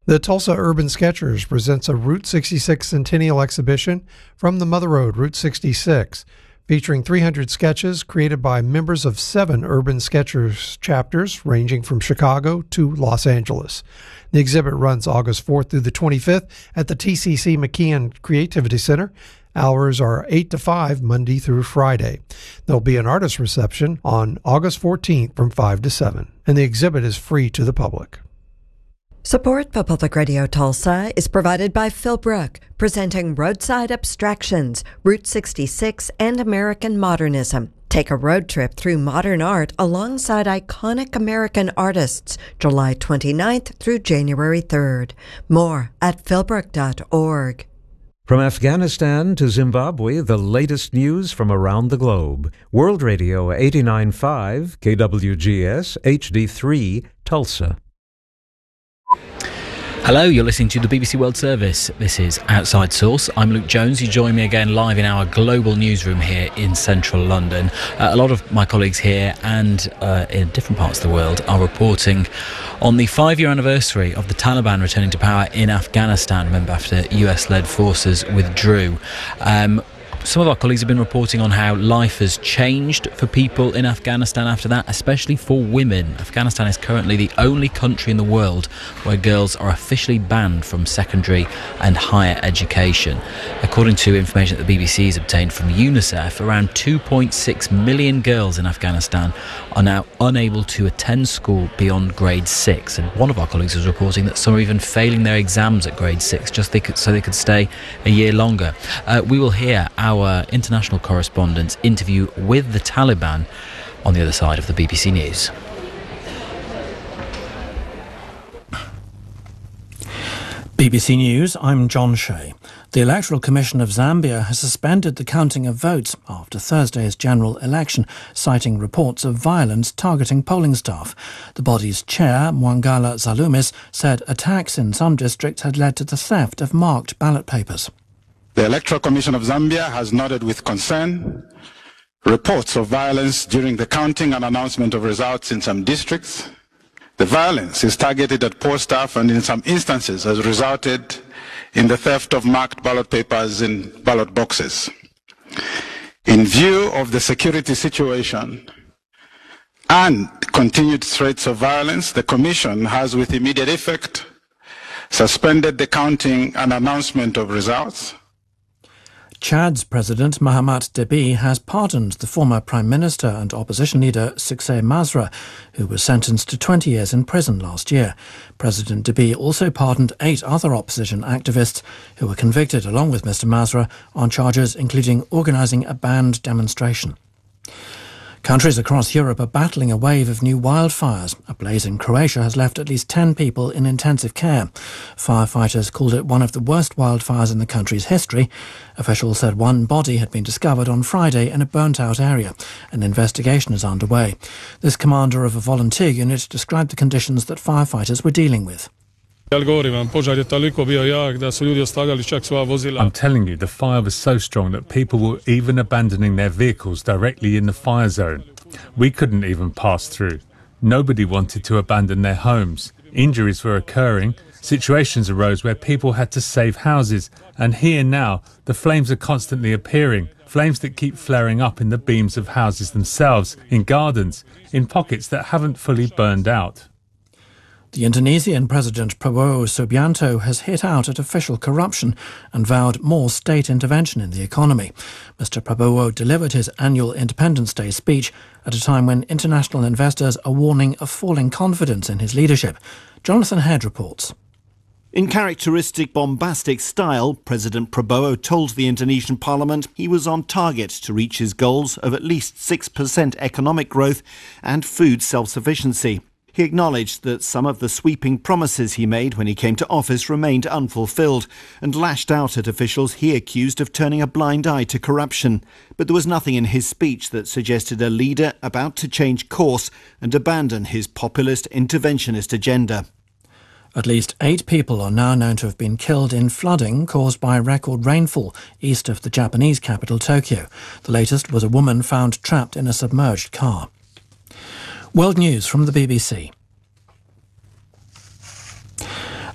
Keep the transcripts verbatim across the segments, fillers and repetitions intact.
The Tulsa Urban Sketchers presents a Route sixty-six Centennial exhibition from the Mother Road, Route sixty-six, featuring three hundred sketches created by members of seven Urban Sketchers chapters ranging from Chicago to Los Angeles. The exhibit runs August fourth through the twenty-fifth at the T C C McKeon Creativity Center. Hours are eight to five, Monday through Friday. There'll be an artist reception on August fourteenth from five to seven, and the exhibit is free to the public. Support for Public Radio Tulsa is provided by Philbrook, presenting Roadside Abstractions, Route sixty-six, and American Modernism. Take a road trip through modern art alongside iconic American artists, July twenty-ninth through January third. More at philbrook dot org. From Afghanistan to Zimbabwe, the latest news from around the globe. World Radio eighty-nine point five, K W G S, H D three, Tulsa. Hello, you're listening to the B B C World Service. This is Outside Source. I'm Luke Jones. You join me again live in our global newsroom here in central London. Uh, a lot of my colleagues here and uh, in different parts of the world are reporting on the five-year anniversary of the Taliban returning to power in Afghanistan, remember, after U S-led forces withdrew. Um, Some of our colleagues have been reporting on how life has changed for people in Afghanistan after that, especially for women. Afghanistan is currently the only country in the world where girls are officially banned from secondary and higher education. According to information that the B B C has obtained from UNICEF, around two point six million girls in Afghanistan are now unable to attend school beyond grade six. And one of our colleagues was reporting that some are even failing their exams at grade six just they could, so they could stay a year longer. Uh, we will hear our Our international correspondent's interview with the Taliban on the other side of the B B C News. B B C News, I'm John Shea. The Electoral Commission of Zambia has suspended the counting of votes after Thursday's general election, citing reports of violence targeting polling staff. The body's chair, Mwangala Zalumis, said attacks in some districts had led to the theft of marked ballot papers. The Electoral Commission of Zambia has noted with concern reports of violence during the counting and announcement of results in some districts. The violence is targeted at poll staff and in some instances has resulted in the theft of marked ballot papers in ballot boxes. In view of the security situation and continued threats of violence, the Commission has with immediate effect suspended the counting and announcement of results. Chad's President Mahamat Deby has pardoned the former Prime Minister and opposition leader Suksay Masra, who was sentenced to twenty years in prison last year. President Deby also pardoned eight other opposition activists who were convicted along with Mister Masra on charges including organising a banned demonstration. Countries across Europe are battling a wave of new wildfires. A blaze in Croatia has left at least ten people in intensive care. Firefighters called it one of the worst wildfires in the country's history. Officials said one body had been discovered on Friday in a burnt-out area. An investigation is underway. This commander of a volunteer unit described the conditions that firefighters were dealing with. I'm telling you, the fire was so strong that people were even abandoning their vehicles directly in the fire zone. We couldn't even pass through. Nobody wanted to abandon their homes. Injuries were occurring. Situations arose where people had to save houses. And here now, the flames are constantly appearing. Flames that keep flaring up in the beams of houses themselves, in gardens, in pockets that haven't fully burned out. The Indonesian President Prabowo Subianto has hit out at official corruption and vowed more state intervention in the economy. Mister Prabowo delivered his annual Independence Day speech at a time when international investors are warning of falling confidence in his leadership. Jonathan Head reports. In characteristic bombastic style, President Prabowo told the Indonesian parliament he was on target to reach his goals of at least six percent economic growth and food self-sufficiency. He acknowledged that some of the sweeping promises he made when he came to office remained unfulfilled and lashed out at officials he accused of turning a blind eye to corruption. But there was nothing in his speech that suggested a leader about to change course and abandon his populist interventionist agenda. At least eight people are now known to have been killed in flooding caused by record rainfall east of the Japanese capital Tokyo. The latest was a woman found trapped in a submerged car. World News from the B B C. The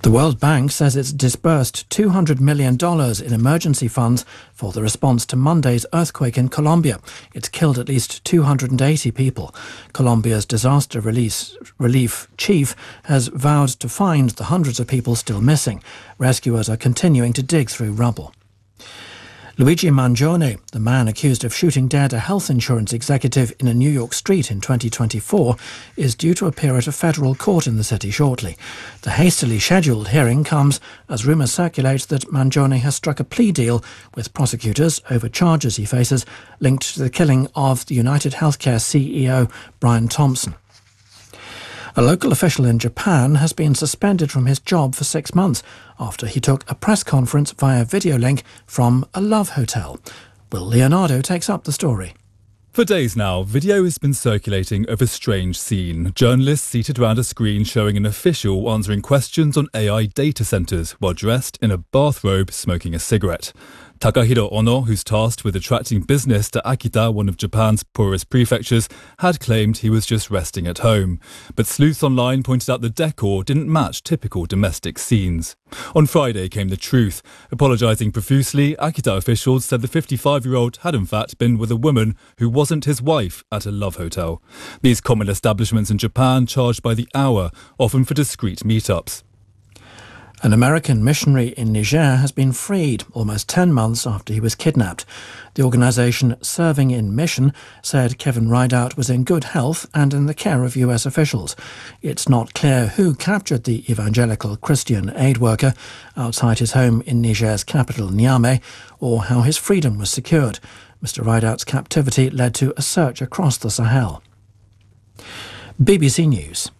The World Bank says it's disbursed two hundred million dollars in emergency funds for the response to Monday's earthquake in Colombia. It's killed at least two hundred eighty people. Colombia's disaster release, relief chief has vowed to find the hundreds of people still missing. Rescuers are continuing to dig through rubble. Luigi Mangione, the man accused of shooting dead a health insurance executive in a New York street in twenty twenty-four, is due to appear at a federal court in the city shortly. The hastily scheduled hearing comes as rumours circulate that Mangione has struck a plea deal with prosecutors over charges he faces linked to the killing of the United Healthcare C E O Brian Thompson. A local official in Japan has been suspended from his job for six months after he took a press conference via video link from a love hotel. Will Leonardo takes up the story. For days now, video has been circulating of a strange scene. Journalists seated around a screen showing an official answering questions on A I data centres while dressed in a bathrobe smoking a cigarette. Takahiro Ono, who's tasked with attracting business to Akita, one of Japan's poorest prefectures, had claimed he was just resting at home. But sleuths online pointed out the decor didn't match typical domestic scenes. On Friday came the truth. Apologising profusely, Akita officials said the fifty-five-year-old had in fact been with a woman who wasn't his wife at a love hotel. These common establishments in Japan charge by the hour, often for discreet meetups. An American missionary in Niger has been freed almost ten months after he was kidnapped. The organisation Serving in Mission said Kevin Rideout was in good health and in the care of U S officials. It's not clear who captured the evangelical Christian aid worker outside his home in Niger's capital, Niamey, or how his freedom was secured. Mister Rideout's captivity led to a search across the Sahel. B B C News.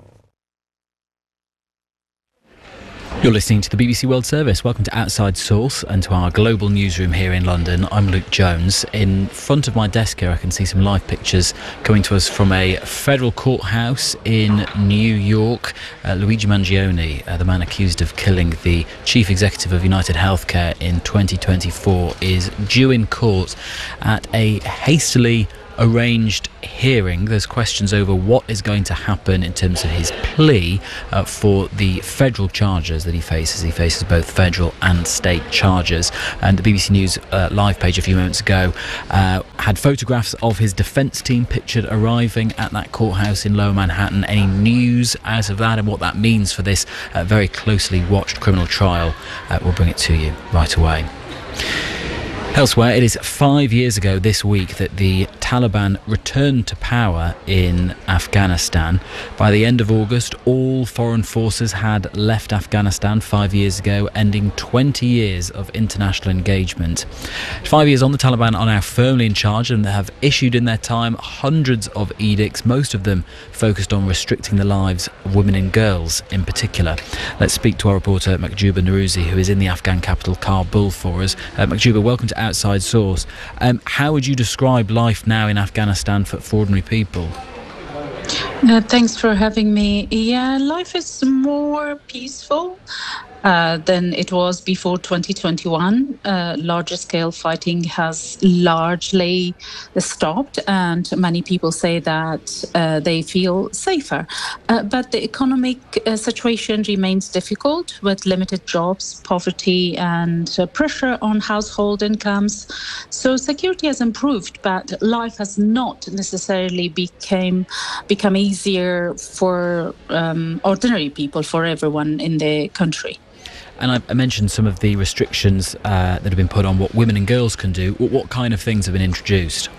You're listening to the B B C World Service. Welcome to Outside Source and to our global newsroom here in London. I'm Luke Jones. In front of my desk here I can see some live pictures coming to us from a federal courthouse in New York. Uh, Luigi Mangione, uh, the man accused of killing the chief executive of United Healthcare in twenty twenty-four, is due in court at a hastily arranged hearing. There's questions over what is going to happen in terms of his plea uh, for the federal charges that he faces. He faces both federal and state charges. And the B B C News uh, live page a few moments ago uh, had photographs of his defence team pictured arriving at that courthouse in Lower Manhattan. Any news out of that and what that means for this uh, very closely watched criminal trial, uh, we'll bring it to you right away. Elsewhere, it is five years ago this week that the Taliban returned to power in Afghanistan. By the end of August, all foreign forces had left Afghanistan five years ago, ending twenty years of international engagement. Five years on, the Taliban are now firmly in charge and they have issued in their time hundreds of edicts, most of them focused on restricting the lives of women and girls in particular. Let's speak to our reporter Makjuba Narouzi, who is in the Afghan capital Kabul for us. Uh, Makjuba, welcome to Outside Source. Um, how would you describe life now in Afghanistan for, for ordinary people? Uh, thanks for having me. Yeah, life is more peaceful uh, than it was before twenty twenty-one. Uh, larger scale fighting has largely stopped, and many people say that uh, they feel safer. Uh, but the economic uh, situation remains difficult, with limited jobs, poverty, and uh, pressure on household incomes. So security has improved, but life has not necessarily became become easier for um, ordinary people, for everyone in the country. And I, I mentioned some of the restrictions uh, that have been put on what women and girls can do. What, what kind of things have been introduced?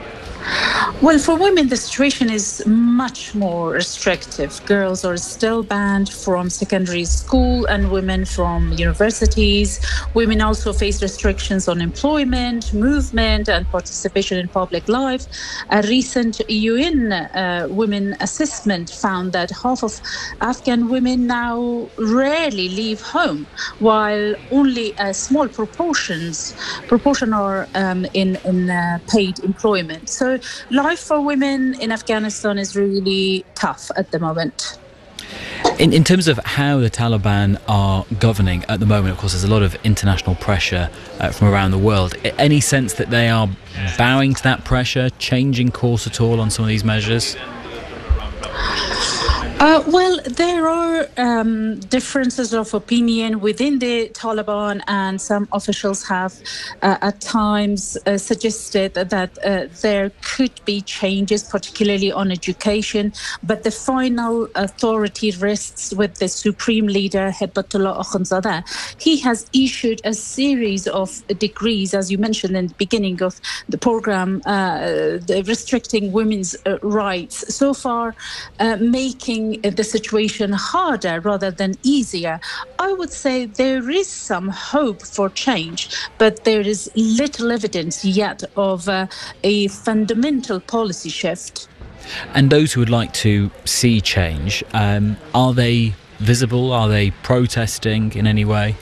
Well, for women, the situation is much more restrictive. Girls are still banned from secondary school and women from universities. Women also face restrictions on employment, movement, and participation in public life. A recent U N uh, women assessment found that half of Afghan women now rarely leave home, while only a small proportions proportion are um, in, in uh, paid employment. So life for women in Afghanistan is really tough at the moment. In, in terms of how the Taliban are governing at the moment, of course, there's a lot of international pressure uh, from around the world. Any sense that they are bowing to that pressure, changing course at all on some of these measures? Uh, well, there are um, differences of opinion within the Taliban, and some officials have uh, at times uh, suggested that uh, there could be changes, particularly on education, but the final authority rests with the supreme leader, Haibatullah Akhundzadeh. He has issued a series of decrees, as you mentioned in the beginning of the program, uh, restricting women's uh, rights, so far uh, making the situation harder rather than easier. I would say there is some hope for change, but there is little evidence yet of uh, a fundamental policy shift. And those who would like to see change, um, are they visible? Are they protesting in any way?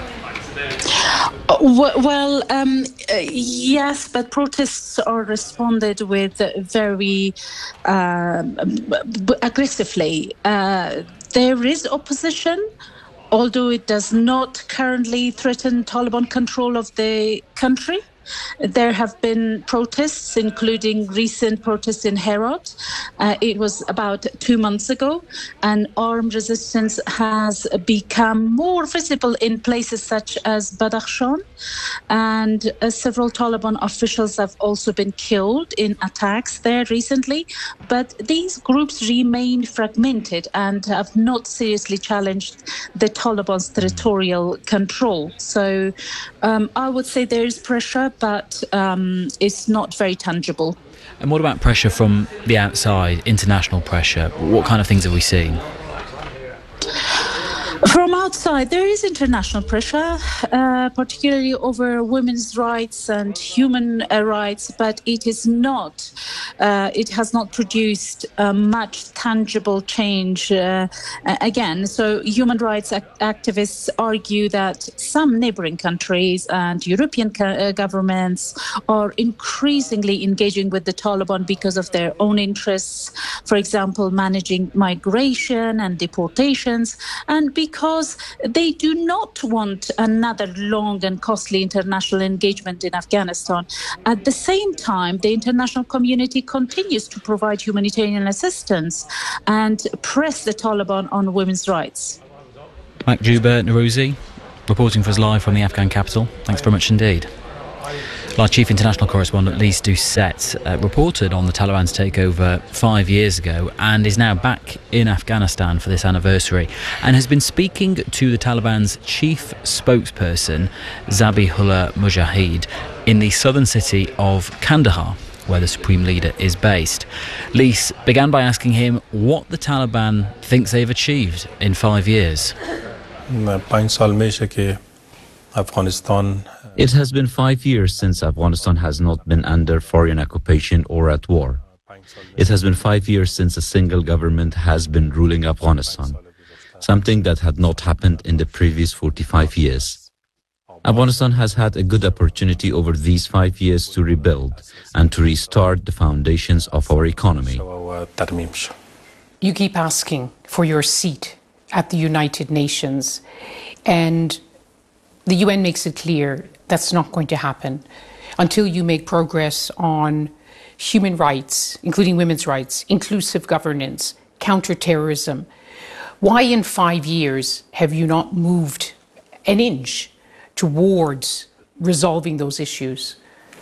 Well, um, yes, but protests are responded with very uh, aggressively. Uh, there is opposition, although it does not currently threaten Taliban control of the country. There have been protests, including recent protests in Herat. Uh, it was about two months ago, and armed resistance has become more visible in places such as Badakhshan. And uh, several Taliban officials have also been killed in attacks there recently. But these groups remain fragmented and have not seriously challenged the Taliban's territorial control. So um, I would say there is pressure, but um, it's not very tangible. And what about pressure from the outside, international pressure? What kind of things are we seeing? From outside, there is international pressure, uh, particularly over women's rights and human uh, rights, but it is not, uh, it has not produced uh, much tangible change uh, again. So human rights ac- activists argue that some neighboring countries and European co- uh, governments are increasingly engaging with the Taliban because of their own interests, for example, managing migration and deportations, and because because they do not want another long and costly international engagement in Afghanistan. At the same time, the international community continues to provide humanitarian assistance and press the Taliban on women's rights. Mahjouba Norouzi, reporting for us live from the Afghan capital. Thanks very much indeed. Our chief international correspondent, Lise Doucette, uh, reported on the Taliban's takeover five years ago and is now back in Afghanistan for this anniversary and has been speaking to the Taliban's chief spokesperson, Zabihullah Mujahid, in the southern city of Kandahar, where the supreme leader is based. Lise began by asking him what the Taliban thinks they've achieved in five years. It has been five years since Afghanistan has not been under foreign occupation or at war. It has been five years since a single government has been ruling Afghanistan, something that had not happened in the previous forty-five years. Afghanistan has had a good opportunity over these five years to rebuild and to restart the foundations of our economy. You keep asking for your seat at the United Nations, and the U N makes it clear that's not going to happen until you make progress on human rights, including women's rights, inclusive governance, counterterrorism. Why in five years have you not moved an inch towards resolving those issues?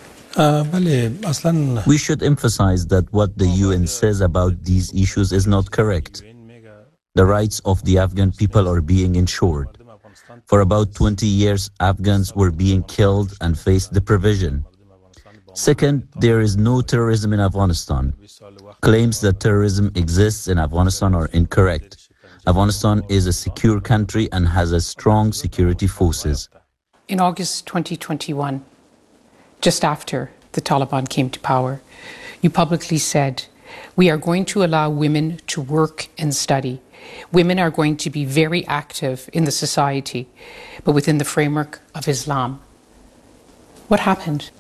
We should emphasize that what the U N says about these issues is not correct. The rights of the Afghan people are being ensured. For about twenty years, Afghans were being killed and faced deprivation. Second, there is no terrorism in Afghanistan. Claims that terrorism exists in Afghanistan are incorrect. Afghanistan is a secure country and has a strong security forces. In August twenty twenty-one, just after the Taliban came to power, you publicly said, "We are going to allow women to work and study. Women are going to be very active in the society, but within the framework of Islam." What happened?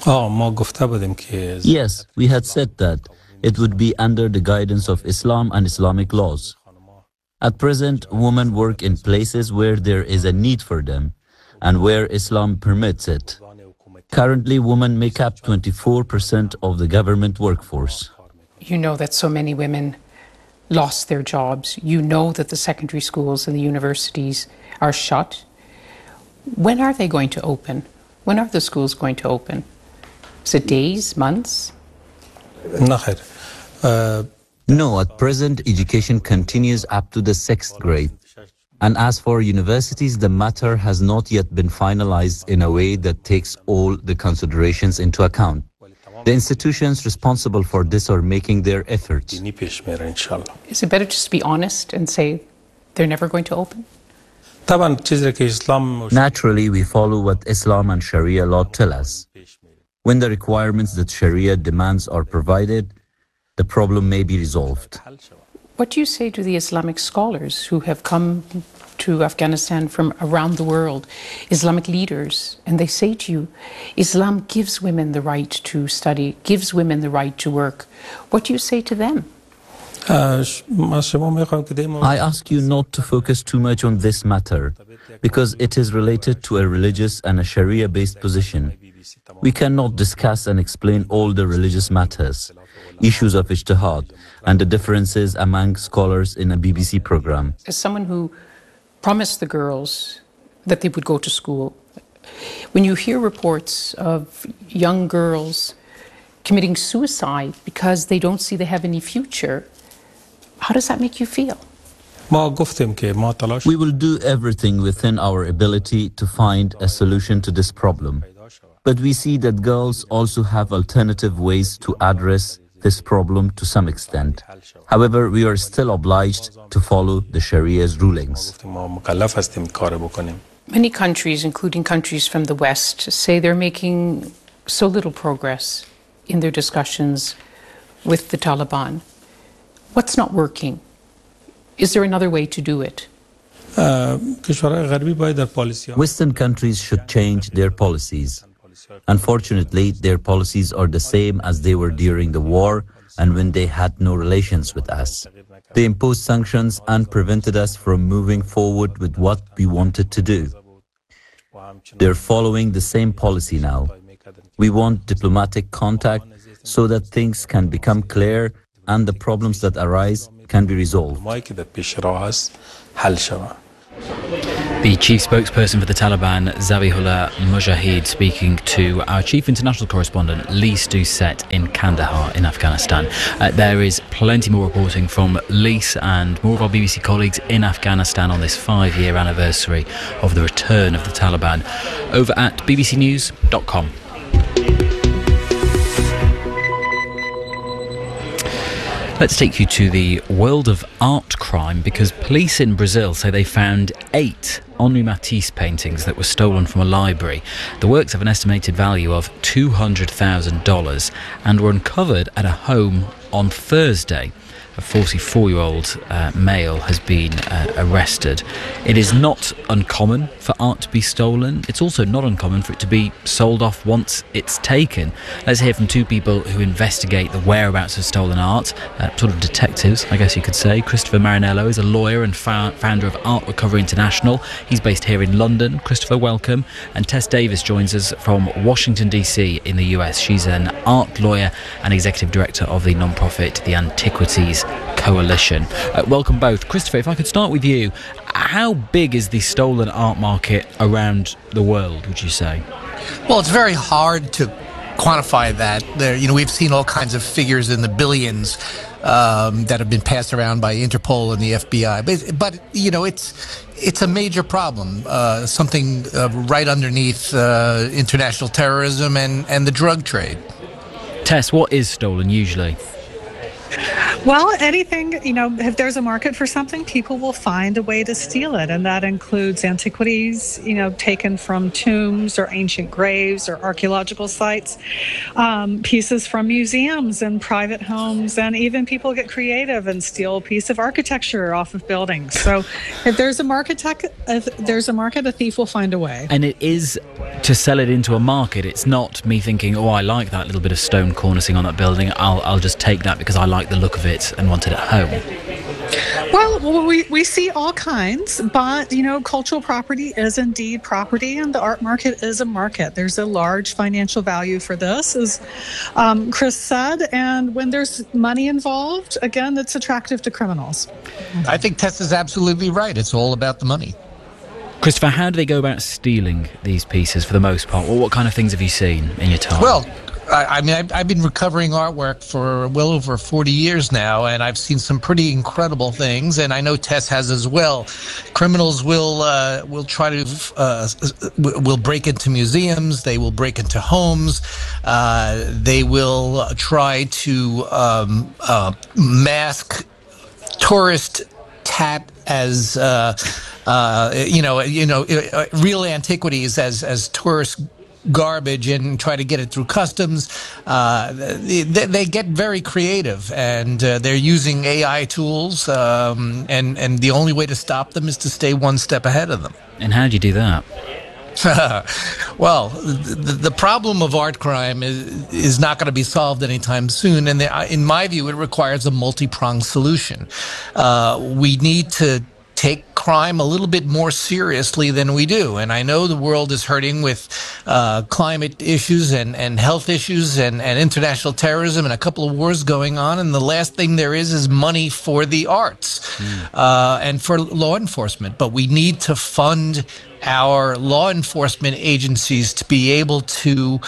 Yes, we had said that it would be under the guidance of Islam and Islamic laws. At present, women work in places where there is a need for them and where Islam permits it. Currently, women make up twenty-four percent of the government workforce. You know that so many women lost their jobs. You know that the secondary schools and the universities are shut. When are they going to open? When are the schools going to open? Is it days, months? Uh, no, at present education continues up to the sixth grade. And as for universities, the matter has not yet been finalized in a way that takes all the considerations into account. The institutions responsible for this are making their efforts. Is it better just to be honest and say they're never going to open? Naturally, we follow what Islam and Sharia law tell us. When the requirements that Sharia demands are provided, the problem may be resolved. What do you say to the Islamic scholars who have come to Afghanistan from around the world, Islamic leaders, and they say to you, Islam gives women the right to study, gives women the right to work. What do you say to them? I ask you not to focus too much on this matter, because it is related to a religious and a Sharia-based position. We cannot discuss and explain all the religious matters, issues of ijtihad, and the differences among scholars in a B B C program. As someone who promised the girls that they would go to school, when you hear reports of young girls committing suicide because they don't see they have any future, how does that make you feel? We will do everything within our ability to find a solution to this problem. But we see that girls also have alternative ways to address this problem to some extent. However, we are still obliged to follow the Sharia's rulings. Many countries, including countries from the West, say they're making so little progress in their discussions with the Taliban. What's not working? Is there another way to do it? Western countries should change their policies. Unfortunately, their policies are the same as they were during the war and when they had no relations with us. They imposed sanctions and prevented us from moving forward with what we wanted to do. They're following the same policy now. We want diplomatic contact so that things can become clear and the problems that arise can be resolved. The chief spokesperson for the Taliban, Zabihullah Mujahid, speaking to our chief international correspondent, Lise Doucette, in Kandahar in Afghanistan. Uh, there is plenty more reporting from Lise and more of our B B C colleagues in Afghanistan on this five-year anniversary of the return of the Taliban over at b b c news dot com. Let's take you to the world of art crime, because police in Brazil say they found eight Henri Matisse paintings that were stolen from a library. The works have an estimated value of two hundred thousand dollars and were uncovered at a home on Thursday. A forty-four-year-old uh, male has been uh, arrested. It is not uncommon for art to be stolen. It's also not uncommon for it to be sold off once it's taken. Let's hear from two people who investigate the whereabouts of stolen art, uh, sort of detectives, I guess you could say. Christopher Marinello is a lawyer and fa- founder of Art Recovery International. He's based here in London. Christopher, welcome. And Tess Davis joins us from Washington, D C in the U S. She's an art lawyer and executive director of the non-profit The Antiquities Coalition. Uh, welcome both. Christopher, if I could start with you, how big is the stolen art market around the world, would you say? Well, it's very hard to quantify that. There, you know, we've seen all kinds of figures in the billions um, that have been passed around by Interpol and the F B I. But, but you know, it's it's a major problem, uh, something uh, right underneath uh, international terrorism and, and the drug trade. Tess, what is stolen usually? Well, anything, you know, if there's a market for something, people will find a way to steal it. And that includes antiquities, you know, taken from tombs or ancient graves or archaeological sites, um, pieces from museums and private homes, and even people get creative and steal a piece of architecture off of buildings. So if there's a market, tech, if there's a market, a thief will find a way. And it is to sell it into a market. It's not me thinking, oh, I like that little bit of stone cornicing on that building. I'll, I'll just take that because I like the look of it and want it at home. Well, we, we see all kinds, but, you know, cultural property is indeed property, and the art market is a market. There's a large financial value for this, as um, Chris said, and when there's money involved, again, it's attractive to criminals. I think Tess is absolutely right. It's all about the money. Christopher, how do they go about stealing these pieces for the most part? Or what kind of things have you seen in your time? Well, I, I mean, I've, I've been recovering artwork for well over forty years now, and I've seen some pretty incredible things, and I know Tess has as well. Criminals will uh, will try to uh, will break into museums. They will break into homes. Uh, they will try to um, uh, mask tourist tat as uh, uh, you know, you know, uh, real antiquities as as tourist garbage and try to get it through customs. Uh, they, they get very creative, and uh, they're using A I tools, um, and, and the only way to stop them is to stay one step ahead of them. And how do you do that? Well, the, the problem of art crime is, is not going to be solved anytime soon, and the, in my view, it requires a multi-pronged solution. Uh, we need to take crime a little bit more seriously than we do. And I know the world is hurting with uh, climate issues and, and health issues and, and international terrorism and a couple of wars going on. And the last thing there is is money for the arts mm. uh, and for law enforcement. But we need to fund our law enforcement agencies to be able to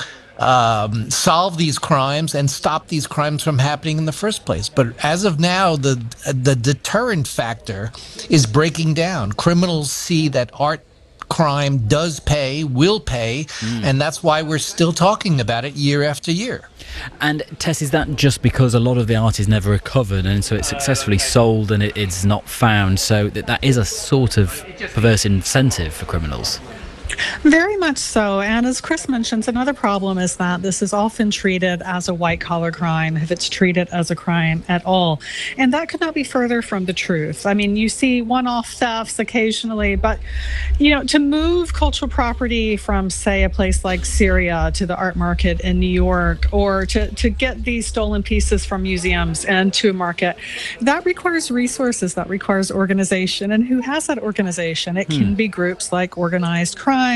Um, solve these crimes and stop these crimes from happening in the first place. But as of now, the the deterrent factor is breaking down. Criminals see that art crime does pay, will pay, mm. and that's why we're still talking about it year after year. And Tess, is that just because a lot of the art is never recovered, and so it's successfully sold and it, it's not found, so that that is a sort of perverse incentive for criminals? Very much so. And as Chris mentions, another problem is that this is often treated as a white-collar crime, if it's treated as a crime at all. And that could not be further from the truth. I mean, you see one-off thefts occasionally, but, you know, to move cultural property from, say, a place like Syria to the art market in New York, or to, to get these stolen pieces from museums and to a market, that requires resources, that requires organization. And who has that organization? It can hmm. be groups like organized crime,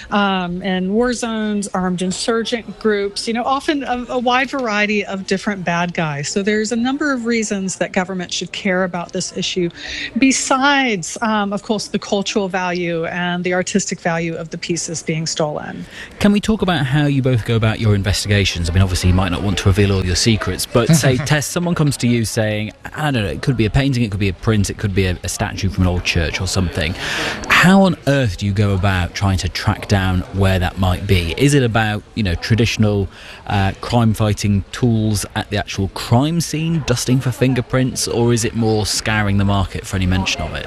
Um, and war zones, armed insurgent groups, you know, often a, a wide variety of different bad guys. So there's a number of reasons that government should care about this issue, besides, um, of course, the cultural value and the artistic value of the pieces being stolen. Can we talk about how you both go about your investigations? I mean, obviously, you might not want to reveal all your secrets, but say, Tess, someone comes to you saying, I don't know, it could be a painting, it could be a print, it could be a, a statue from an old church or something. How on earth do you go about trying to track down where that might be? Is it about, you know, traditional uh, crime fighting tools at the actual crime scene, dusting for fingerprints, or is it more scouring the market for any mention of it?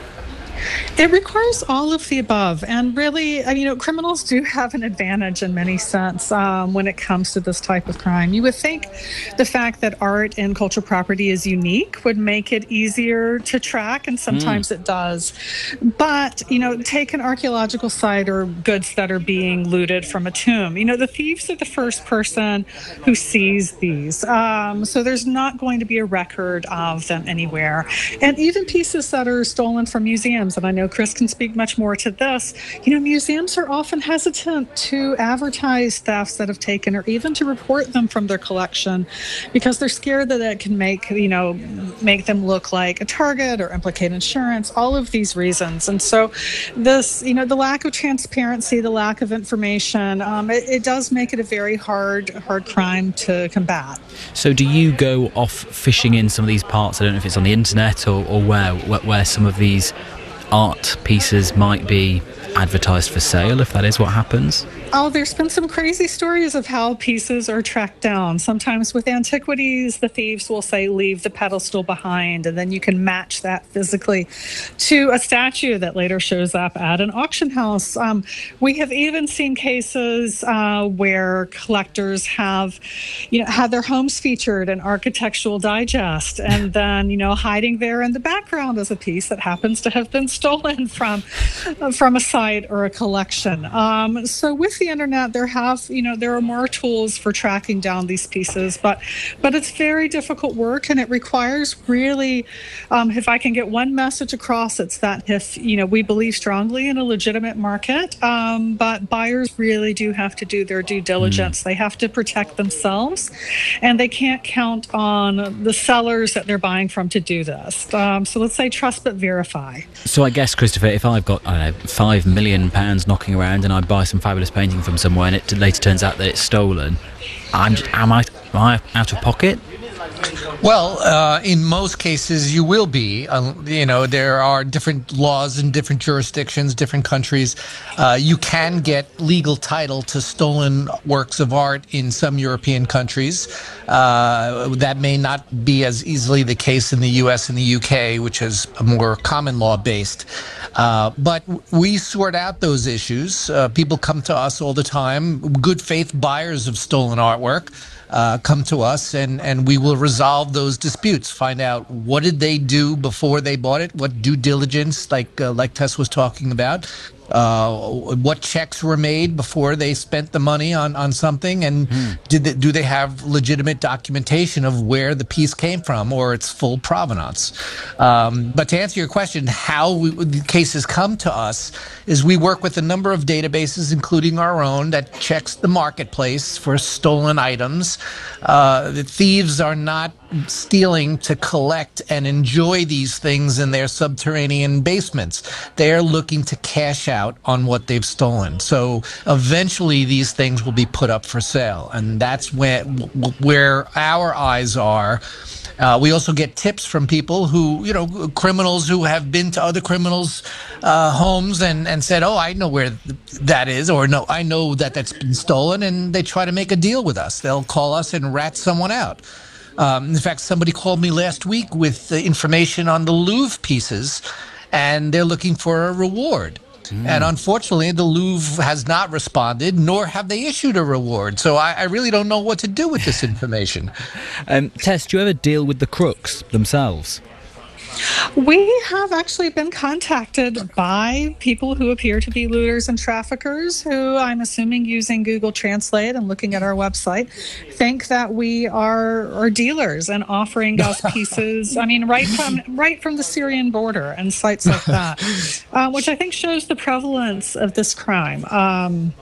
It requires all of the above. And really, I mean, you know, criminals do have an advantage in many sense um, when it comes to this type of crime. You would think the fact that art and cultural property is unique would make it easier to track, and sometimes mm. it does. But, you know, take an archaeological site or goods that are being looted from a tomb. You know, the thieves are the first person who sees these. Um, so there's not going to be a record of them anywhere. And even pieces that are stolen from museums, and I know Chris can speak much more to this, you know, museums are often hesitant to advertise thefts that have taken, or even to report them from their collection, because they're scared that it can make, you know, make them look like a target or implicate insurance, all of these reasons. And so this, you know, the lack of transparency, the lack of information, um, it, it does make it a very hard, hard crime to combat. So do you go off fishing in some of these parts? I don't know if it's on the internet or, or where, where, where some of these art pieces might be advertised for sale, if that is what happens? Oh, there's been some crazy stories of how pieces are tracked down. Sometimes with antiquities, the thieves will say, leave the pedestal behind, and then you can match that physically to a statue that later shows up at an auction house. Um, we have even seen cases uh, where collectors have, you know, had their homes featured in Architectural Digest, and then, you know, hiding there in the background is a piece that happens to have been stolen from, uh, from a site or a collection. Um, so with the internet, there have, you know, there are more tools for tracking down these pieces, but but it's very difficult work, and it requires really, um, if I can get one message across, it's that if, you know, we believe strongly in a legitimate market, um, but buyers really do have to do their due diligence. Mm. They have to protect themselves, and they can't count on the sellers that they're buying from to do this. Um, so let's say trust but verify. So I guess, Christopher, if I've got, I don't know, five million pounds knocking around and I buy some fabulous painting from somewhere and it later turns out that it's stolen, I'm just, am I, am I out of pocket? Well, uh, in most cases, you will be. Uh, you know, there are different laws in different jurisdictions, different countries. Uh, you can get legal title to stolen works of art in some European countries. Uh, that may not be as easily the case in the U S and the U K, which is more common law based. Uh, but we sort out those issues. Uh, people come to us all the time, good faith buyers of stolen artwork. Uh, come to us, and, and we will resolve those disputes. Find out what did they do before they bought it, what due diligence, like uh, like Tess was talking about, uh, what checks were made before they spent the money on, on something, and mm. did they, do they have legitimate documentation of where the piece came from or its full provenance. Um, but to answer your question, how we, the cases come to us is we work with a number of databases, including our own, that checks the marketplace for stolen items. Uh, the thieves are not stealing to collect and enjoy these things in their subterranean basements. They are looking to cash out on what they've stolen. So eventually these things will be put up for sale, and that's where, where our eyes are. Uh, we also get tips from people who, you know, criminals who have been to other criminals' uh, homes and, and said, oh, I know where th- that is, or no, I know that that's been stolen, and they try to make a deal with us. They'll call us and rat someone out. Um, in fact, somebody called me last week with the information on the Louvre pieces, and they're looking for a reward. Mm. And unfortunately, the Louvre has not responded, nor have they issued a reward. So I, I really don't know what to do with this information. um, Tess, do you ever deal with the crooks themselves? We have actually been contacted by people who appear to be looters and traffickers who, I'm assuming using Google Translate and looking at our website, think that we are, are dealers and offering us pieces, I mean, right from right from the Syrian border and sites like that, uh, which I think shows the prevalence of this crime. Um,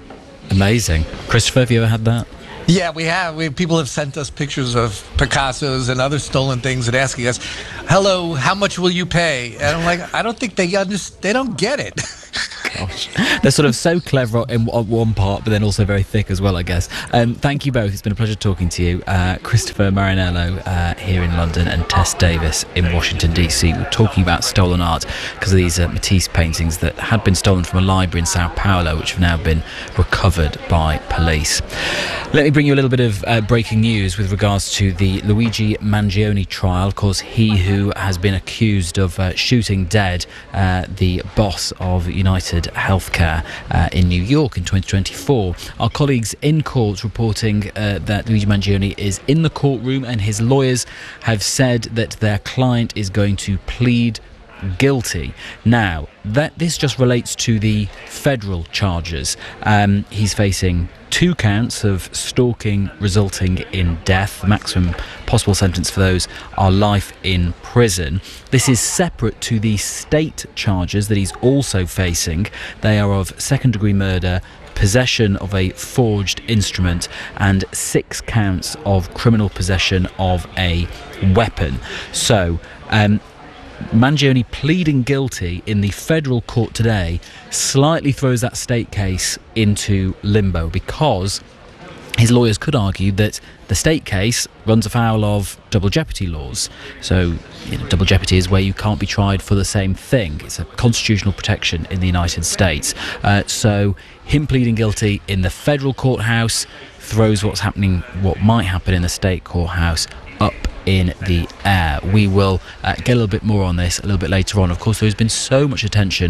Amazing. Christopher, have you ever had that? Yeah, we have. We, people have sent us pictures of Picassos and other stolen things and asking us, hello, how much will you pay? And I'm like, I don't think they understand. They don't get it. Gosh. They're sort of so clever in one part, but then also very thick as well, I guess. Um, thank you both. It's been a pleasure talking to you. Uh, Christopher Marinello uh, here in London and Tess Davis in Washington, D C. We're talking about stolen art because of these uh, Matisse paintings that had been stolen from a library in Sao Paulo, which have now been recovered by police. Let me bring you a little bit of uh, breaking news with regards to the Luigi Mangione trial. Of course, he who has been accused of uh, shooting dead uh, the boss of United Healthcare uh, in New York in twenty twenty-four. Our colleagues in court reporting uh, that Luigi Mangione is in the courtroom and his lawyers have said that their client is going to plead guilty. Now, that this just relates to the federal charges. Um, he's facing two counts of stalking resulting in death. The maximum possible sentence for those are life in prison. This is separate to the state charges that he's also facing. They are of second-degree murder, possession of a forged instrument, and six counts of criminal possession of a weapon. So, um, Mangione pleading guilty in the federal court today slightly throws that state case into limbo, because his lawyers could argue that the state case runs afoul of double jeopardy laws. So, you know, double jeopardy is where you can't be tried for the same thing. It's a constitutional protection in the United States. Uh, so him pleading guilty in the federal courthouse throws what's happening, what might happen in the state courthouse, up in the air. We will uh, get a little bit more on this a little bit later on. Of course, there's been so much attention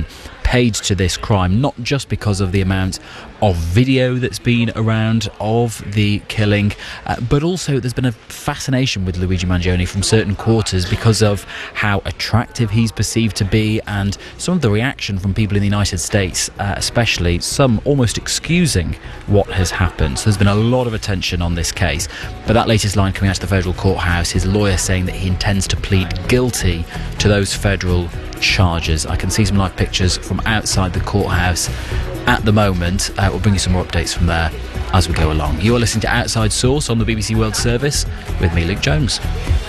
paid to this crime, not just because of the amount of video that's been around of the killing, uh, but also there's been a fascination with Luigi Mangione from certain quarters because of how attractive he's perceived to be, and some of the reaction from people in the United States, uh, especially some almost excusing what has happened. So there's been a lot of attention on this case. But that latest line coming out of the federal courthouse, his lawyer saying that he intends to plead guilty to those federal charges. I can see some live pictures from outside the courthouse at the moment. Uh, we'll bring you some more updates from there as we go along. You are listening to Outside Source on the B B C World Service with me, Luke Jones.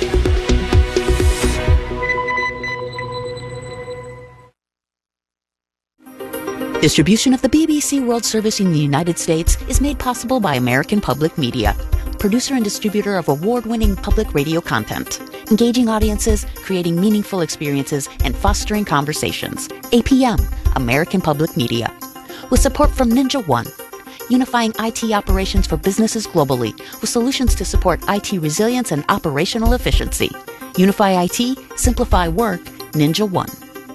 Distribution of the B B C World Service in the United States is made possible by American Public Media, producer and distributor of award-winning public radio content, engaging audiences, creating meaningful experiences, and fostering conversations. A P M, American Public Media. With support from Ninja One, unifying I T operations for businesses globally with solutions to support I T resilience and operational efficiency. Unify I T, simplify work, Ninja One.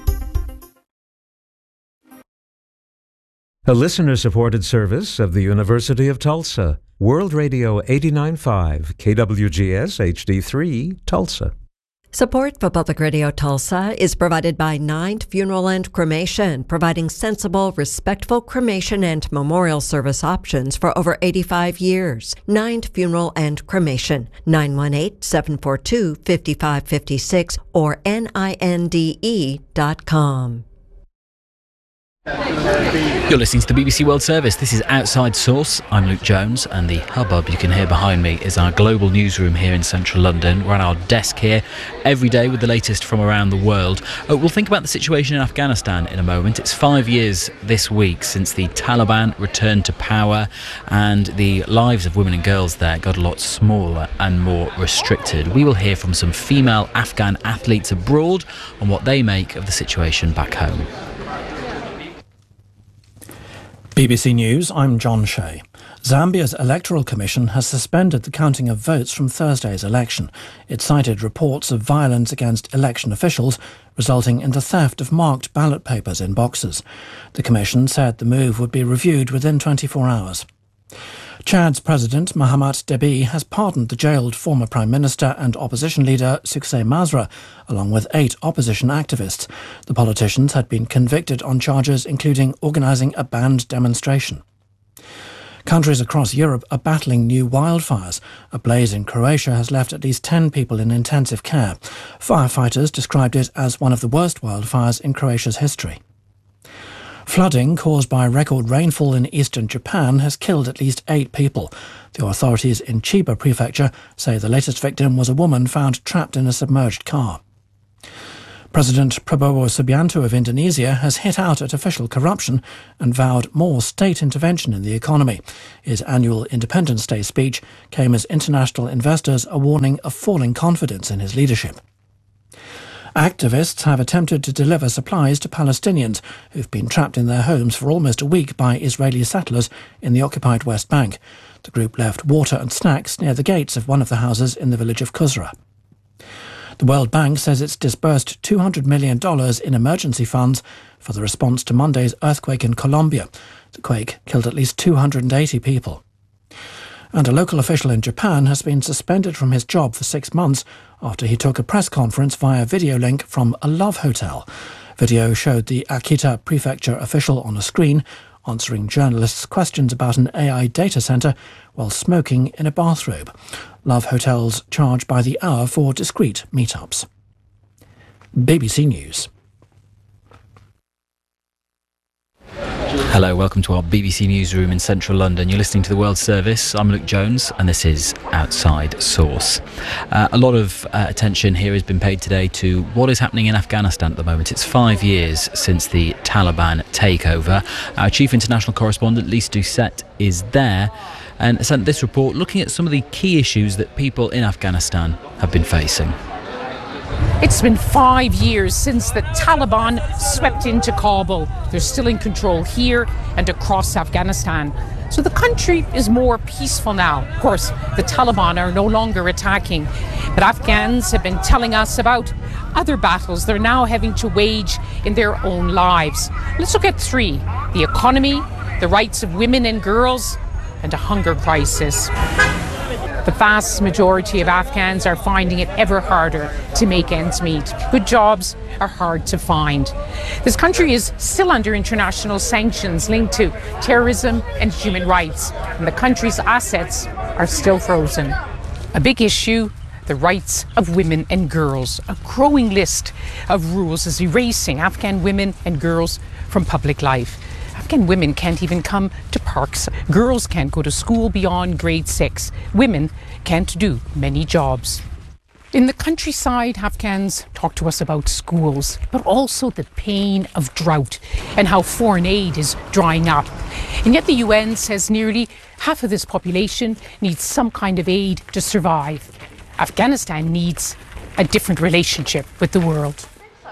A listener-supported service of the University of Tulsa. World Radio eighty-nine point five, K W G S H D three, Tulsa. Support for Public Radio Tulsa is provided by Nine Funeral and Cremation, providing sensible, respectful cremation and memorial service options for over eighty-five years. Nine Funeral and Cremation, nine one eight, seven four two, five five five six or N I N D E dot com. You're listening to the B B C World Service. This is Outside Source. I'm Luke Jones, and the hubbub you can hear behind me is our global newsroom here in central London. We're on our desk here every day with the latest from around the world. Uh, we'll think about the situation in Afghanistan in a moment. It's five years this week since the Taliban returned to power, and the lives of women and girls there got a lot smaller and more restricted. We will hear from some female Afghan athletes abroad on what they make of the situation back home. B B C News, I'm John Shea. Zambia's Electoral Commission has suspended the counting of votes from Thursday's election. It cited reports of violence against election officials, resulting in the theft of marked ballot papers in boxes. The Commission said the move would be reviewed within twenty-four hours. Chad's President Mahamat Deby has pardoned the jailed former Prime Minister and opposition leader Suksay Masra, along with eight opposition activists. The politicians had been convicted on charges including organising a banned demonstration. Countries across Europe are battling new wildfires. A blaze in Croatia has left at least ten people in intensive care. Firefighters described it as one of the worst wildfires in Croatia's history. Flooding caused by record rainfall in eastern Japan has killed at least eight people. The authorities in Chiba Prefecture say the latest victim was a woman found trapped in a submerged car. President Prabowo Subianto of Indonesia has hit out at official corruption and vowed more state intervention in the economy. His annual Independence Day speech came as international investors are warning of falling confidence in his leadership. Activists have attempted to deliver supplies to Palestinians who've been trapped in their homes for almost a week by Israeli settlers in the occupied West Bank. The group left water and snacks near the gates of one of the houses in the village of Qusra. The World Bank says it's disbursed two hundred million dollars in emergency funds for the response to Monday's earthquake in Colombia. The quake killed at least two hundred eighty people. And a local official in Japan has been suspended from his job for six months after he took a press conference via video link from a love hotel. Video showed the Akita Prefecture official on a screen answering journalists' questions about an A I data centre while smoking in a bathrobe. Love hotels charge by the hour for discreet meetups. B B C News. Hello, welcome to our B B C Newsroom in central London. You're listening to the World Service. I'm Luke Jones, and this is Outside Source. Uh, a lot of uh, attention here has been paid today to what is happening in Afghanistan at the moment. It's five years since the Taliban takeover. Our chief international correspondent, Lise Doucette, is there and sent this report looking at some of the key issues that people in Afghanistan have been facing. It's been five years since the Taliban swept into Kabul. They're still in control here and across Afghanistan. So the country is more peaceful now. Of course, the Taliban are no longer attacking. But Afghans have been telling us about other battles they're now having to wage in their own lives. Let's look at three: the economy, the rights of women and girls, and a hunger crisis. The vast majority of Afghans are finding it ever harder to make ends meet. Good jobs are hard to find. This country is still under international sanctions linked to terrorism and human rights, and the country's assets are still frozen. A big issue: the rights of women and girls. A growing list of rules is erasing Afghan women and girls from public life. Afghan women can't even come to parks. Girls can't go to school beyond grade six. Women can't do many jobs. In the countryside, Afghans talk to us about schools, but also the pain of drought and how foreign aid is drying up. And yet the U N says nearly half of this population needs some kind of aid to survive. Afghanistan needs a different relationship with the world.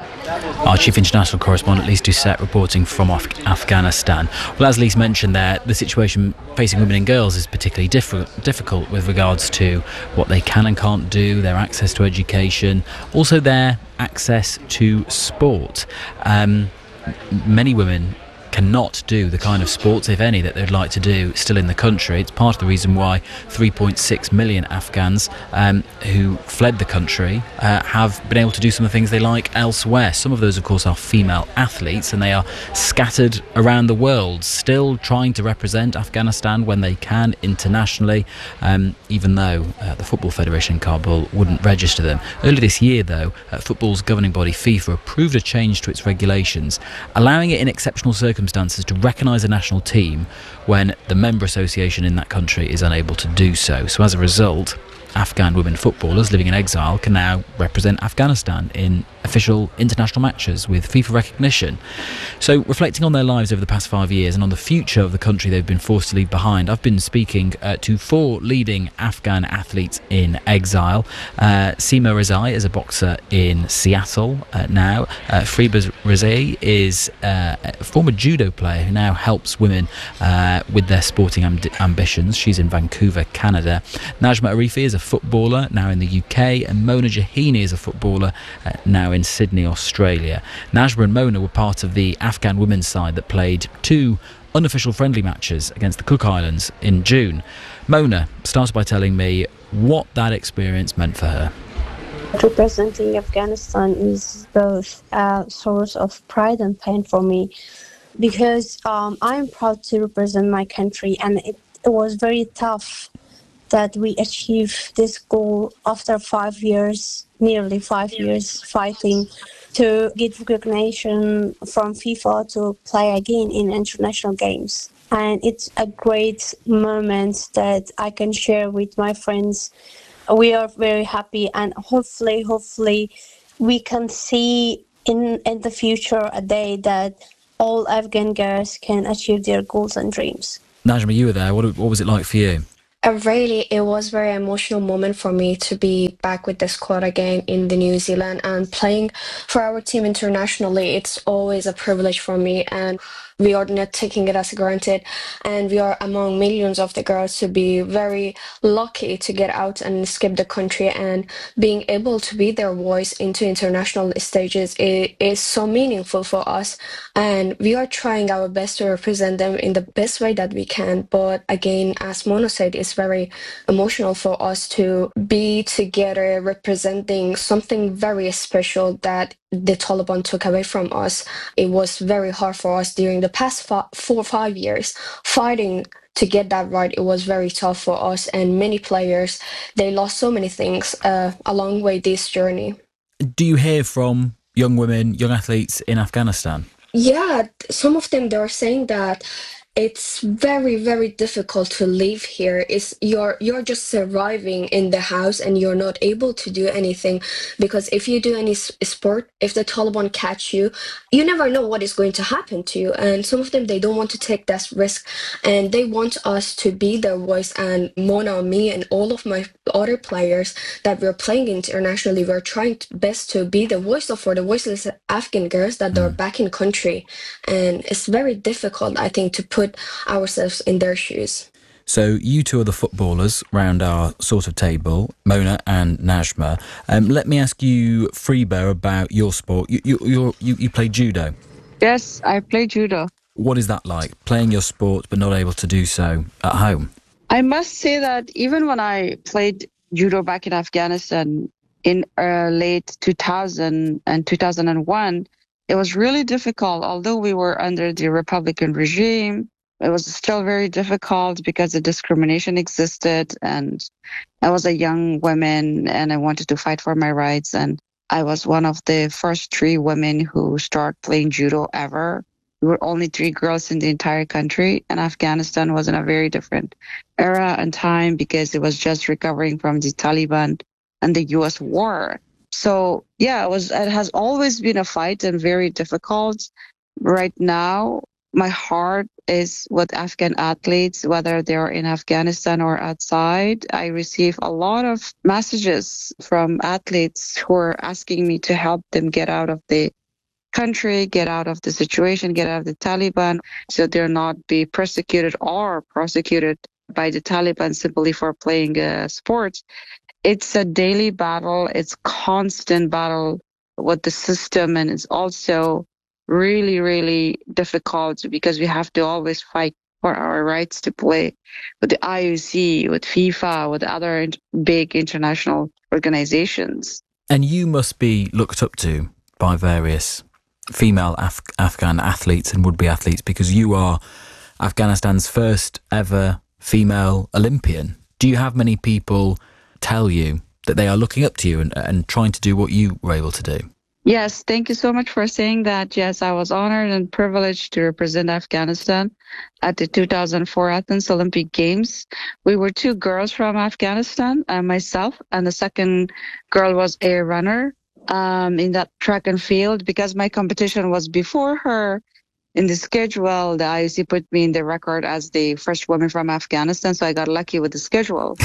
Our chief international correspondent, Lise Doucet, reporting from Af- Afghanistan. Well, as Lise mentioned there, the situation facing women and girls is particularly diff- difficult with regards to what they can and can't do, their access to education, also their access to sport. Um, many women cannot do the kind of sports, if any, that they'd like to do still in the country. It's part of the reason why three point six million Afghans um, who fled the country uh, have been able to do some of the things they like elsewhere. Some of those, of course, are female athletes, and they are scattered around the world, still trying to represent Afghanistan when they can internationally, um, even though uh, the Football Federation in Kabul wouldn't register them. Earlier this year, though, uh, football's governing body FIFA approved a change to its regulations, allowing it in exceptional circumstances circumstances to recognise a national team when the member association in that country is unable to do so. So as a result, Afghan women footballers living in exile can now represent Afghanistan in official international matches with FIFA recognition. So reflecting on their lives over the past five years and on the future of the country they've been forced to leave behind, I've been speaking uh, to four leading Afghan athletes in exile. Uh, Seema Rezai is a boxer in Seattle uh, now. Uh, Friba Rezai is uh, a former judo player who now helps women uh, with their sporting amb- ambitions. She's in Vancouver, Canada. Najma Arifi is a footballer now in the U K, and Mona Jahini is a footballer uh, now in Sydney, Australia. Najma and Mona were part of the Afghan women's side that played two unofficial friendly matches against the Cook Islands in June. Mona started by telling me what that experience meant for her. Representing Afghanistan is both a source of pride and pain for me, because um, I'm proud to represent my country, and it, it was very tough that we achieved this goal after five years, nearly five years fighting to get recognition from FIFA to play again in international games. And it's a great moment that I can share with my friends. We are very happy, and hopefully, hopefully we can see in, in the future a day that all Afghan girls can achieve their goals and dreams. Najma, you were there. What, what was it like for you? Uh, really, it was a very emotional moment for me to be back with the squad again in the New Zealand and playing for our team internationally. It's always a privilege for me, and we are not taking it as granted. And we are among millions of the girls to be very lucky to get out and escape the country, and being able to be their voice into international stages is, is so meaningful for us. And we are trying our best to represent them in the best way that we can. But again, as Mona said, it's very emotional for us to be together representing something very special that the Taliban took away from us. It was very hard for us during the past four or five years fighting to get that right. It was very tough for us, and many players, they lost so many things uh, along the way this journey. Do you hear from young women, young athletes in Afghanistan? Yeah, some of them, they're saying that it's very, very difficult to live here. It's you're you're just surviving in the house, and you're not able to do anything, because if you do any sport, if the Taliban catch you, you never know what is going to happen to you. And some of them, they don't want to take that risk, and they want us to be their voice. And Mona, me, and all of my other players that we're playing internationally, we're trying best to be the voice of for the voiceless Afghan girls that are back in country. And it's very difficult, I think, to put ourselves in their shoes. So you two are the footballers round our sort of table, Mona and Najma. Um, let me ask you, Freeba, about your sport. You you you're, you you play judo. Yes, I play judo. What is that like, playing your sport but not able to do so at home? I must say that even when I played judo back in Afghanistan in uh, late two thousand and two thousand one, it was really difficult. Although we were under the Republican regime, it was still very difficult because the discrimination existed, and I was a young woman and I wanted to fight for my rights. And I was one of the first three women who started playing judo ever. We were only three girls in the entire country, and Afghanistan was in a very different era and time because it was just recovering from the Taliban and the U S war. So yeah, it was. It has always been a fight and very difficult. Right now, my heart is with Afghan athletes, whether they're in Afghanistan or outside. I receive a lot of messages from athletes who are asking me to help them get out of the country, get out of the situation, get out of the Taliban, so they're not be persecuted or prosecuted by the Taliban simply for playing a sport. It's a daily battle. It's constant battle with the system, and it's also really, really difficult because we have to always fight for our rights to play with the I O C, with FIFA, with other big international organizations. And you must be looked up to by various female Af- Afghan athletes and would-be athletes because you are Afghanistan's first ever female Olympian. Do you have many people tell you that they are looking up to you and, and trying to do what you were able to do? Yes, thank you so much for saying that. Yes, I was honored and privileged to represent Afghanistan at the two thousand four Athens Olympic Games. We were two girls from Afghanistan, uh, myself, and the second girl was a runner um, in that track and field. Because my competition was before her in the schedule, the I O C put me in the record as the first woman from Afghanistan, so I got lucky with the schedule.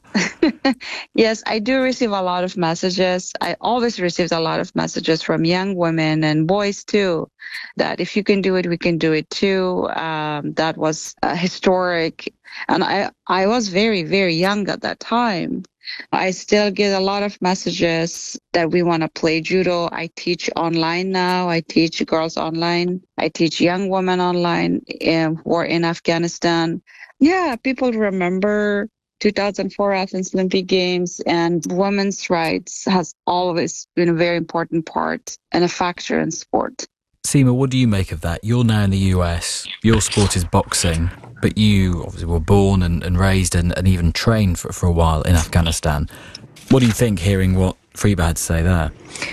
Yes, I do receive a lot of messages. I always received a lot of messages from young women and boys too, that if you can do it, we can do it too. Um, that was uh, historic. And I, I was very, very young at that time. I still get a lot of messages that we want to play judo. I teach online now. I teach girls online. I teach young women online um, who are in Afghanistan. Yeah, people remember two thousand four Athens Olympic Games, and women's rights has always been a very important part and a factor in sport. Seema, what do you make of that? You're now in the U S, your sport is boxing, but you obviously were born and, and raised and, and even trained for, for a while in Afghanistan. What do you think, hearing what Freeba had to say there?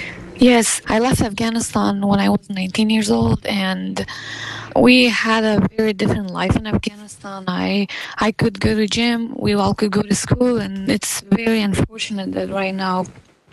Yes, I left Afghanistan when I was nineteen years old, and we had a very different life in Afghanistan. I I could go to gym, we all could go to school, and it's very unfortunate that right now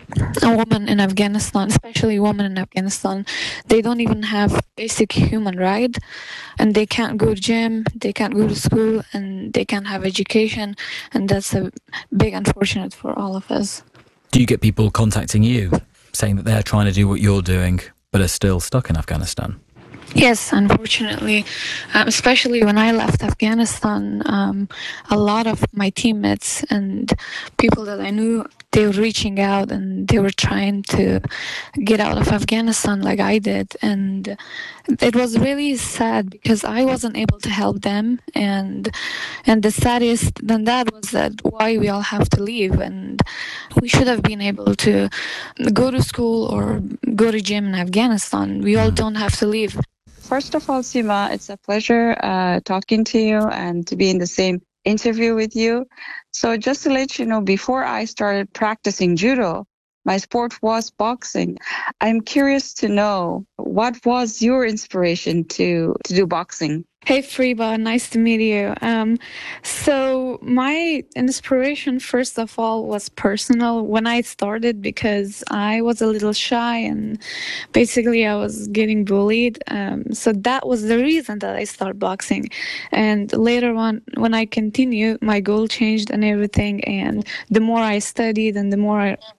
a woman in Afghanistan, especially women in Afghanistan, they don't even have basic human right, and they can't go to gym, they can't go to school, and they can't have education, and that's a big unfortunate for all of us. Do you get people contacting you, saying that they're trying to do what you're doing, but are still stuck in Afghanistan? Yes, unfortunately, um, especially when I left Afghanistan, um, a lot of my teammates and people that I knew, they were reaching out and they were trying to get out of Afghanistan like I did. And it was really sad because I wasn't able to help them. And and the saddest than that was that why we all have to leave. And we should have been able to go to school or go to gym in Afghanistan. We all don't have to leave. First of all, Seema, it's a pleasure uh, talking to you and to be in the same interview with you. So just to let you know, before I started practicing judo, my sport was boxing. I'm curious to know, what was your inspiration to, to do boxing? Hey Freeba, nice to meet you. Um, so my inspiration, first of all, was personal when I started because I was a little shy and basically I was getting bullied. Um, so that was the reason that I started boxing. And later on, when I continued, my goal changed and everything. And the more I studied and the more I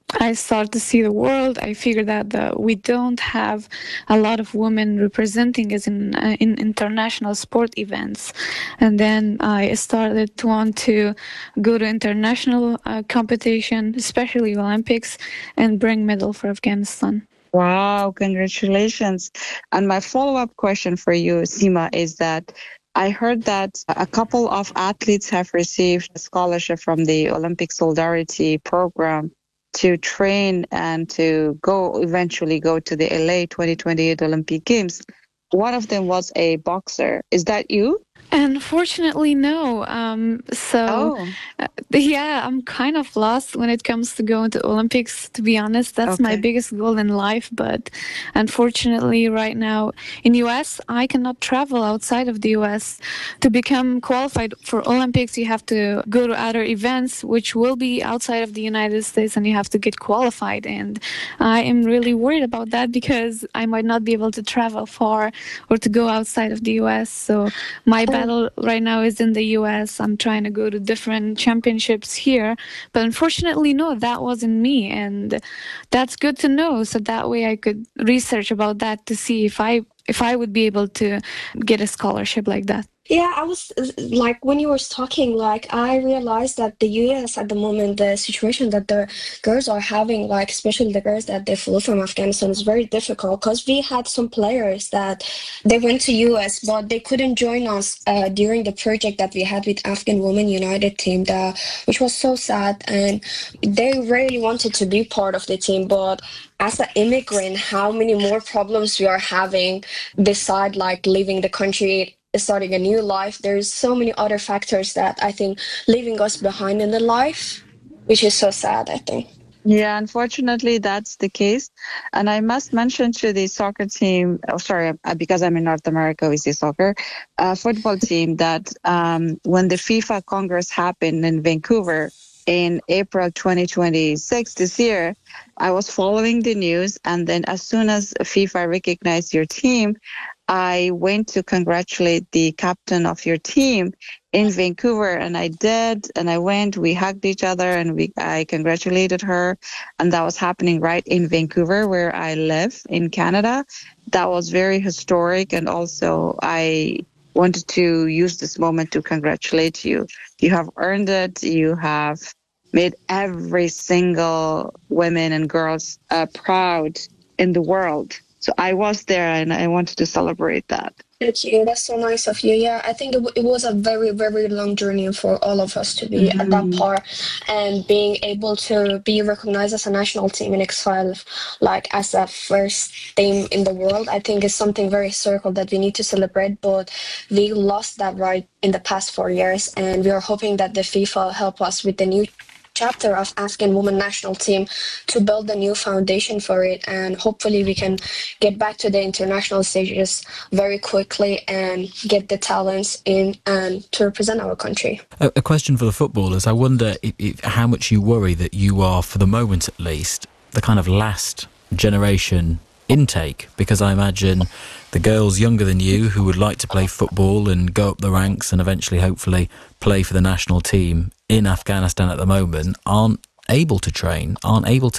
I started to see the world. I figured out that we don't have a lot of women representing us in uh, in international sport events. And then I started to want to go to international uh, competition, especially Olympics, and bring medal for Afghanistan. Wow, congratulations. And my follow-up question for you, Seema, is that I heard that a couple of athletes have received a scholarship from the Olympic Solidarity Program to train and to go eventually go to the L A twenty twenty-eight Olympic Games. One of them was a boxer. Is that you? Unfortunately, no. Um, so, oh. uh, yeah, I'm kind of lost when it comes to going to Olympics, to be honest. That's okay. My biggest goal in life. But unfortunately, right now in U S, I cannot travel outside of the U S. To become qualified for Olympics, you have to go to other events, which will be outside of the United States, and you have to get qualified. And I am really worried about that because I might not be able to travel far or to go outside of the U S. So my battle right now is in the U S. I'm trying to go to different championships here, but unfortunately, no, that wasn't me, and that's good to know. So that way, I could research about that to see if I if I would be able to get a scholarship like that. Yeah, I was like, when you were talking, like, I realized that the U S at the moment, the situation that the girls are having, like, especially the girls that they flew from Afghanistan, is very difficult because we had some players that they went to U S, but they couldn't join us uh, during the project that we had with Afghan Women United team, that, which was so sad. And they really wanted to be part of the team, but as an immigrant, how many more problems we are having beside, like, leaving the country, starting a new life. There's so many other factors that I think leaving us behind in the life, which is so sad, I think. Yeah, unfortunately, that's the case. And I must mention to the soccer team, oh, sorry, because I'm in North America, we say soccer, uh, football team, that um, when the FIFA Congress happened in Vancouver in April twenty twenty-six, this year, I was following the news. And then as soon as FIFA recognized your team, I went to congratulate the captain of your team in Vancouver, and I did, and I went, we hugged each other, and we I congratulated her, and that was happening right in Vancouver, where I live in Canada. That was very historic, and also I wanted to use this moment to congratulate you. You have earned it. You have made every single women and girls uh, proud in the world. So I was there, and I wanted to celebrate that. Thank you. That's so nice of you. Yeah, I think it, w- it was a very, very long journey for all of us to be mm-hmm. at that part, and being able to be recognized as a national team in X five, like as a first team in the world, I think is something very historical that we need to celebrate. But we lost that right in the past four years, and we are hoping that the FIFA help us with the new chapter of Afghan women national team to build a new foundation for it, and hopefully we can get back to the international stages very quickly and get the talents in and to represent our country. A, a question for the footballers. I wonder if, if, how much you worry that you are, for the moment at least, the kind of last generation intake, because I imagine the girls younger than you who would like to play football and go up the ranks and eventually hopefully play for the national team in Afghanistan at the moment aren't able to train, aren't able to